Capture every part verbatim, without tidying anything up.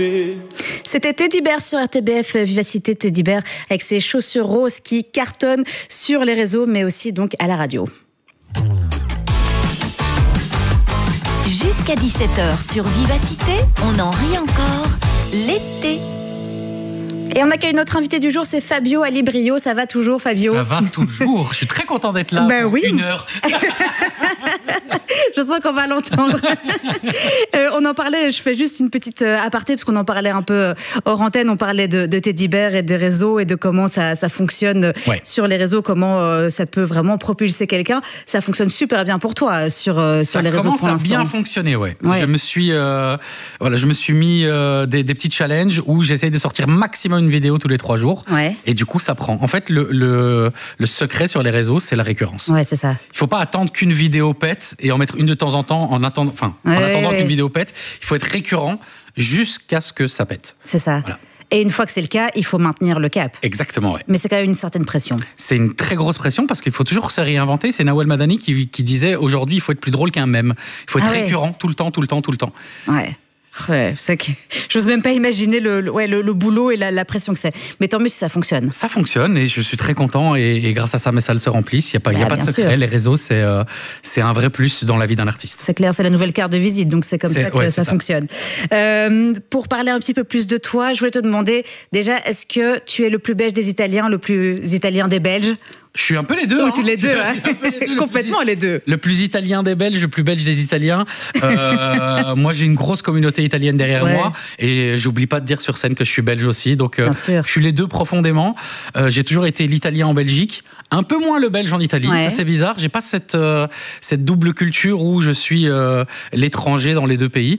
vivacité. C'était Teddy Bear sur R T B F Vivacité, Teddy Bear avec ses chaussures roses qui cartonnent sur les réseaux mais aussi donc à la radio. Jusqu'à dix-sept heures sur Vivacité, on en rit encore, l'été. Et on accueille notre invité du jour, c'est Fabio Alibrio. Ça va toujours, Fabio? Ça va toujours. Je suis très content d'être là ben pour oui. une heure. Je sens qu'on va l'entendre. euh, on en parlait, je fais juste une petite aparté, parce qu'on en parlait un peu hors antenne. On parlait de, de Teddy Bear et des réseaux et de comment ça, ça fonctionne ouais. sur les réseaux, comment euh, ça peut vraiment propulser quelqu'un. Ça fonctionne super bien pour toi sur, euh, sur les réseaux pour l'instant. Ça commence à bien fonctionner, ouais. ouais. Je me suis, euh, voilà, je me suis mis euh, des, des petits challenges où j'essaye de sortir maximum une vidéo tous les trois jours. Ouais. Et du coup, ça prend. En fait, le, le, le secret sur les réseaux, c'est la récurrence. Ouais, c'est ça. Il faut pas attendre qu'une vidéo pète et en mettre une de temps en temps en attendant, enfin, ouais, en attendant ouais, qu'une ouais. vidéo pète. Il faut être récurrent jusqu'à ce que ça pète. C'est ça. Voilà. Et une fois que c'est le cas, il faut maintenir le cap. Exactement, ouais. Mais c'est quand même une certaine pression. C'est une très grosse pression parce qu'il faut toujours se réinventer. C'est Nawel Madani qui, qui disait aujourd'hui, il faut être plus drôle qu'un mème. Il faut être ah ouais. récurrent tout le temps, tout le temps, tout le temps. Ouais. Ouais, c'est que j'ose même pas imaginer le, le, ouais, le, le boulot et la, la pression que c'est. Mais tant mieux si ça fonctionne. Ça fonctionne et je suis très content et, et grâce à ça mes salles se remplissent. Il y a pas, il bah, y a pas de secret. Sûr. Les réseaux c'est euh, c'est un vrai plus dans la vie d'un artiste. C'est clair, c'est la nouvelle carte de visite, donc c'est comme c'est, ça que ouais, ça, ça fonctionne. Euh, pour parler un petit peu plus de toi, je voulais te demander déjà, est-ce que tu es le plus belge des Italiens, le plus italien des Belges? Je suis un peu les deux. Ou hein. tu les deux, hein. les deux Complètement le plus, les deux. Le plus italien des Belges, le plus belge des Italiens. Euh, moi, j'ai une grosse communauté italienne derrière ouais. moi et j'oublie pas de dire sur scène que je suis belge aussi. Donc, euh, je suis les deux profondément. Euh, j'ai toujours été l'italien en Belgique, un peu moins le belge en Italie. Ouais. Ça, c'est bizarre. J'ai pas cette euh, cette double culture où je suis euh, l'étranger dans les deux pays.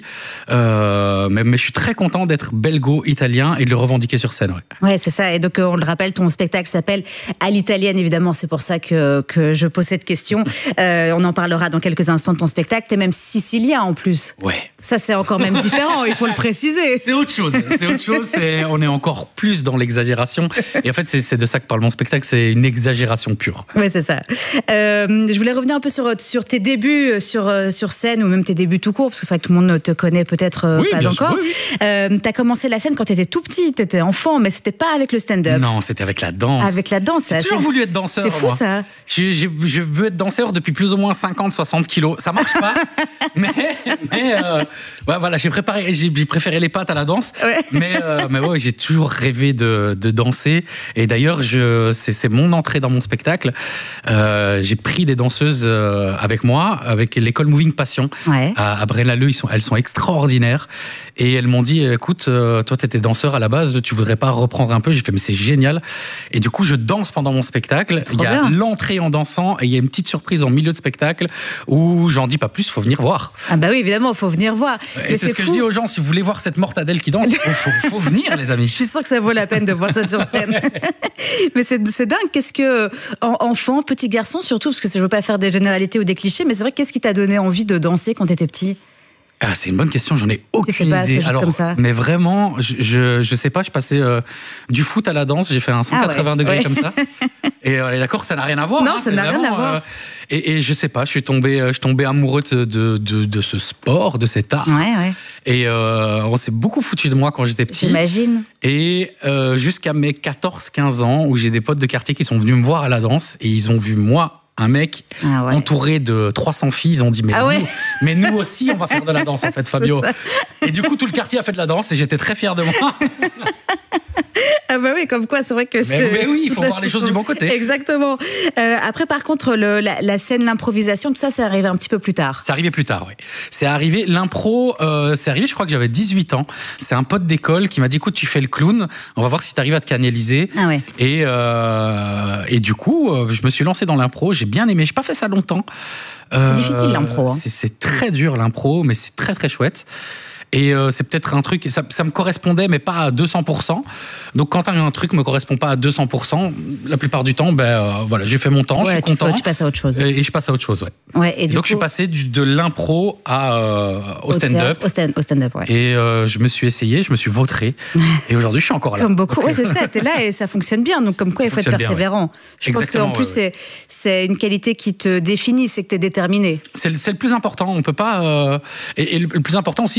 Euh, mais, mais je suis très content d'être belgo-italien et de le revendiquer sur scène. Ouais, ouais c'est ça. Et donc, on le rappelle, ton spectacle s'appelle À l'italienne, évidemment. C'est pour ça que que je pose cette question. Euh, on en parlera dans quelques instants de ton spectacle. T'es même sicilien en plus. Ouais. Ça, c'est encore même différent, il faut le préciser. C'est autre chose. C'est autre chose. C'est, on est encore plus dans l'exagération. Et en fait, c'est, c'est de ça que parle mon spectacle. C'est une exagération pure. Oui, c'est ça. Euh, je voulais revenir un peu sur, sur tes débuts sur, sur scène ou même tes débuts tout court, parce que c'est vrai que tout le monde ne te connaît peut-être oui, pas encore. Sûr, oui, oui. Euh, t'as commencé la scène quand t'étais tout petit, t'étais enfant, mais c'était pas avec le stand-up. Non, c'était avec la danse. Avec la danse. J'ai toujours voulu être danseur. C'est fou, moi. ça. Je, je, je veux être danseur depuis plus ou moins cinquante soixante kilos. Ça marche pas. mais mais euh, ouais, voilà, j'ai préparé, j'ai, j'ai préféré les pattes à la danse. Ouais. Mais, euh, mais ouais, j'ai toujours rêvé de, de danser. Et d'ailleurs, je, c'est, c'est mon entrée dans mon spectacle. Euh, j'ai pris des danseuses euh, avec moi, avec l'école Moving Passion ouais. à, à Braine-l'Alleud. Ils sont, elles sont extraordinaires. Et elles m'ont dit, écoute, euh, toi, t'étais danseur à la base, tu voudrais pas reprendre un peu? J'ai fait, mais c'est génial. Et du coup, je danse pendant mon spectacle. Il y a bien. l'entrée en dansant et il y a une petite surprise en milieu de spectacle où j'en dis pas plus, faut venir voir. Ah bah oui, évidemment, il faut venir voir. Et c'est, c'est ce que fou. Je dis aux gens, si vous voulez voir cette mortadelle qui danse, il faut, faut, faut venir, les amis. Je suis sûre que ça vaut la peine de voir ça sur scène. Mais c'est, c'est dingue, qu'est-ce que, en, enfant, petit garçon surtout, parce que je veux pas faire des généralités ou des clichés, mais c'est vrai, qu'est-ce qui t'a donné envie de danser quand t'étais petit? Ah, c'est une bonne question, j'en ai aucune pas, idée. Alors, comme ça. Mais vraiment, je, je, je sais pas, je passais euh, du foot à la danse, j'ai fait un cent quatre-vingts ah ouais, degrés ouais. comme ça. Et euh, d'accord, ça n'a rien à voir. Non, hein, ça n'a rien à voir. Euh, et, et je sais pas, je suis tombé, je suis tombé amoureux de, de, de, de ce sport, de cet art. Ouais, ouais. Et euh, on s'est beaucoup foutu de moi quand j'étais petit. J'imagine. Et euh, jusqu'à mes quatorze quinze ans, où j'ai des potes de quartier qui sont venus me voir à la danse et ils ont vu moi. Un mec ah ouais. entouré de trois cents filles, ils ont dit mais, ah nous, ouais. mais nous aussi on va faire de la danse en fait Fabio. Et du coup tout le quartier a fait de la danse et j'étais très fier de moi. Ah bah oui, comme quoi c'est vrai que mais, c'est... Mais oui, il faut voir les choses du bon côté. Exactement. Euh, après par contre, le, la, la scène, l'improvisation, tout ça, c'est arrivé un petit peu plus tard. C'est arrivé plus tard, oui. C'est arrivé, l'impro, euh, c'est arrivé, je crois que j'avais dix-huit ans. C'est un pote d'école qui m'a dit, écoute, tu fais le clown, on va voir si tu arrives à te canaliser. Ah ouais. Et, euh, et du coup, je me suis lancé dans l'impro, j'ai bien aimé, j'ai pas fait ça longtemps. C'est euh, difficile l'impro. Hein. C'est, c'est très dur l'impro, mais c'est très très chouette. Et euh, c'est peut-être un truc, ça, ça me correspondait, mais pas à deux cents pour cent. Donc quand un truc me correspond pas à deux cents pour cent, la plupart du temps, ben euh, voilà, j'ai fait mon temps, ouais, je suis tu content. Peux, tu passes à autre chose. Et, et je passe à autre chose, ouais. ouais et, et du donc coup, je suis passé du, de l'impro à, euh, au, au stand-up. Théâtre, au, stand, au stand-up, ouais. Et euh, je me suis essayé, je me suis vautré. Et aujourd'hui, je suis encore là. Comme beaucoup, donc, ouais, c'est ça, t'es là et ça fonctionne bien. Donc comme quoi, il faut être persévérant. Bien, ouais. Je Exactement, pense qu'en plus, ouais, ouais. c'est, c'est une qualité qui te définit, c'est que t'es déterminé. C'est le, c'est le plus important. On peut pas. Euh, et, et le plus important aussi, c'est de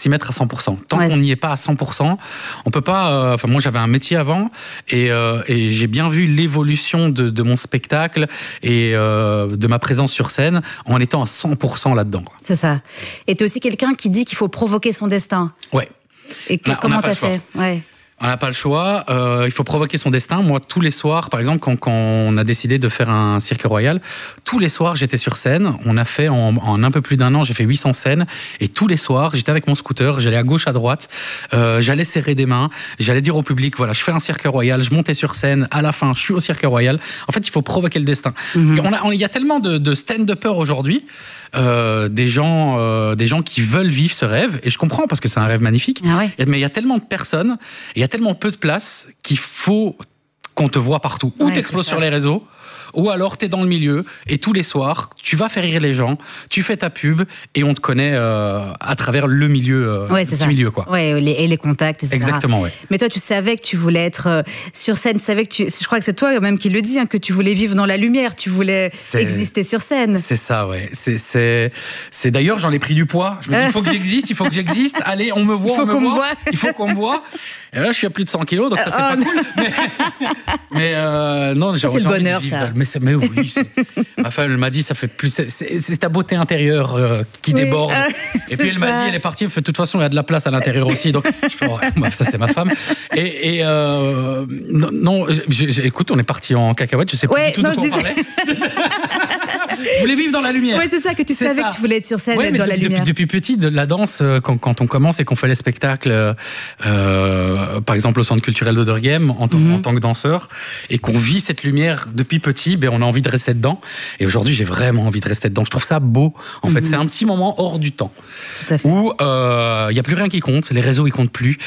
s'y mettre à cent pour cent. Tant Ouais. qu'on n'y est pas à cent pour cent, on peut pas. euh, Enfin, moi, j'avais un métier avant et, euh, et j'ai bien vu l'évolution de, de mon spectacle et euh, de ma présence sur scène en étant à cent pour cent là-dedans, quoi. C'est ça. Et tu es aussi quelqu'un qui dit qu'il faut provoquer son destin. Ouais. Et que- On a- on comment n'a pas t'as le choix. fait? Ouais. On n'a pas le choix, euh, il faut provoquer son destin. Moi, tous les soirs, par exemple, quand, quand on a décidé de faire un cirque royal, tous les soirs, j'étais sur scène. On a fait, en, en un peu plus d'un an, j'ai fait huit cents scènes. Et tous les soirs, j'étais avec mon scooter, j'allais à gauche, à droite, euh, j'allais serrer des mains, j'allais dire au public, voilà, je fais un cirque royal, je montais sur scène, à la fin, je suis au cirque royal. En fait, il faut provoquer le destin. Mhm. On a, on- il y a tellement de, de stand-uppers aujourd'hui, euh, des, gens, euh, des gens qui veulent vivre ce rêve. Et je comprends, parce que c'est un rêve magnifique. Ah ouais. Mais il y a tellement de personnes, il y a tellement peu de place qu'il faut qu'on te voit partout. Ou Ouais, t'exploses c'est ça. sur les réseaux, ou alors t'es dans le milieu et tous les soirs, tu vas faire rire les gens, tu fais ta pub et on te connaît euh, à travers le milieu, euh, Ouais, le c'est petit ça. milieu, quoi. Ouais, les, et les contacts, et cetera. Exactement, ouais. Mais toi, tu savais que tu voulais être euh, sur scène, tu savais que tu. Je crois que c'est toi même qui le dis, hein, que tu voulais vivre dans la lumière, tu voulais C'est- exister sur scène. C'est ça, ouais. C'est, c'est, c'est d'ailleurs, j'en ai pris du poids. Je me dis, il faut que j'existe, il faut que j'existe. Allez, on me voit, Il faut on me qu'on me voit. voit. Il faut qu'on me voit. Et là, je suis à plus de cent kilos, donc ça, c'est Oh, pas non. cool. Mais, mais euh, non, j'ai, Ça, c'est j'ai le envie de bonheur, vivre ça. dans- Mais, c'est- mais oui, c'est- ma femme, elle m'a dit, ça fait plus. C'est, c'est- c'est ta beauté intérieure euh, qui Oui, déborde. euh, Et c'est puis elle m'a ça. dit, elle est partie, elle fait, de toute façon, il y a de la place à l'intérieur aussi. Donc, je fais, ouais, bah, ça, c'est ma femme. Et, et euh, non, non j'ai- j'ai- écoute, on est parti en cacahuète, je sais plus Ouais, du tout non, de quoi je on disais- parlait. Je voulais vivre dans la lumière. Ouais, c'est ça, que tu C'est savais ça. que tu voulais être sur scène, Ouais, être mais dans de- la depuis, lumière. depuis petit, de la danse, euh, quand, quand on commence et qu'on fait les spectacles, euh, euh, par exemple au Centre culturel d'Oderghem, en, tant- Mhm. en tant que danseur, et qu'on vit cette lumière depuis petit, ben, on a envie de rester dedans. Et aujourd'hui, j'ai vraiment envie de rester dedans. Je trouve ça beau. En fait, Mhm. c'est un petit moment hors du temps Tout à fait. où il n'y a plus rien qui compte, les réseaux ils comptent plus,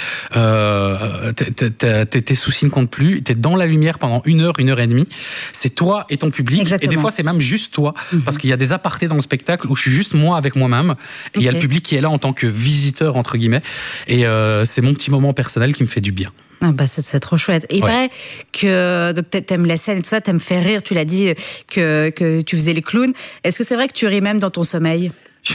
euh, t- t- t- tes tes soucis ne comptent plus, tu es dans la lumière pendant une heure, une heure et demie, c'est toi et ton public, Exactement. et des fois c'est même juste toi, Mhm. parce qu'il y a des apartés dans le spectacle où je suis juste moi avec moi-même, et il y a Ok. le public qui est là en tant que visiteur entre guillemets, et euh, c'est mon petit moment personnel qui me fait du bien. Ah bah c'est, c'est trop chouette. Et il Ouais. paraît que donc t'a- t'aimes la scène et tout ça, t'aimes faire rire. Tu l'as dit que, que tu faisais les clowns. Est-ce que c'est vrai que tu ris même dans ton sommeil?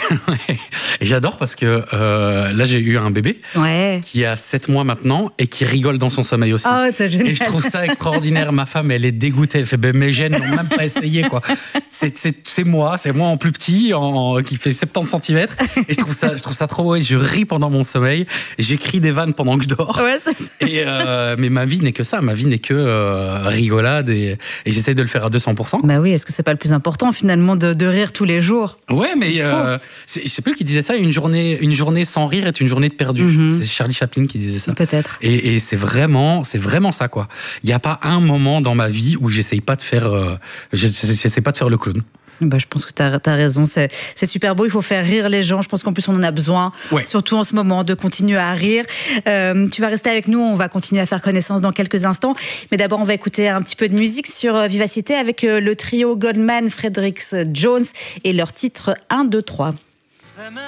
Et j'adore parce que euh, là j'ai eu un bébé Ouais. qui a sept mois maintenant et qui rigole dans son sommeil aussi. Oh, c'est génial. Et je trouve ça extraordinaire. Ma femme, elle est dégoûtée. Elle fait, ben, mes gènes n'ont même pas essayé, quoi. C'est, c'est, c'est moi, c'est moi en plus petit, en, qui fait soixante-dix centimètres. Et je trouve ça, je trouve ça trop beau. Et je ris pendant mon sommeil. J'écris des vannes pendant que je dors. Ouais, c'est ça. Et euh, mais ma vie n'est que ça. Ma vie n'est que euh, rigolade. Et, et j'essaie de le faire à deux cents pour cent. Bah oui, est-ce que c'est pas le plus important finalement de, de rire tous les jours? Ouais, mais Il faut. euh, c'est, je sais plus qui disait ça. Une journée, une journée sans rire est une journée de perdu. Mhm. C'est Charlie Chaplin qui disait ça. Peut-être. Et, et c'est vraiment, c'est vraiment ça, quoi. Il n'y a pas un moment dans ma vie où j'essaye pas de faire, euh, j'essaie pas de faire le clown. Bah, je pense que tu as raison, c'est c'est super beau, il faut faire rire les gens, je pense qu'en plus on en a besoin, Ouais. surtout en ce moment, de continuer à rire. Euh, tu vas rester avec nous, on va continuer à faire connaissance dans quelques instants, mais d'abord on va écouter un petit peu de musique sur euh, Vivacité avec euh, le trio Goldman, Fredericks Jones et leur titre un, deux, trois.